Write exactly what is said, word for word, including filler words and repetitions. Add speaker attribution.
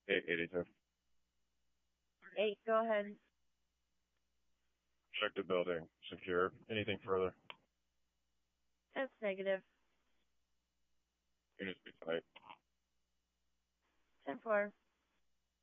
Speaker 1: eight eighty-two.
Speaker 2: Eight, go ahead.
Speaker 1: Check the building. Secure. Anything further?
Speaker 2: That's negative.
Speaker 1: Units be tight.
Speaker 2: ten four.